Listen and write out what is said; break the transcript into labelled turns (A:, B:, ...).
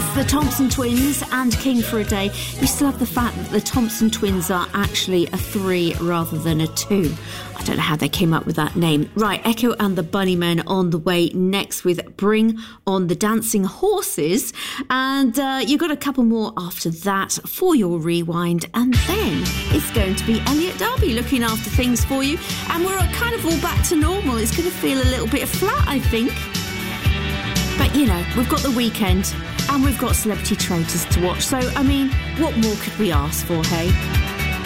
A: with the Thompson Twins and King for a Day. You still have the fact that the Thompson Twins are actually a 3 rather than a 2. I don't know how they came up with that name. Right, Echo and the Bunnymen on the way next with Bring on the Dancing Horses. And you've got a couple more after that for your rewind. And then it's going to be Elliot Darby looking after things for you. And we're kind of all back to normal. It's going to feel a little bit flat, I think. But, you know, we've got the weekend and we've got Celebrity Traitors to watch. So, I mean, what more could we ask for, hey?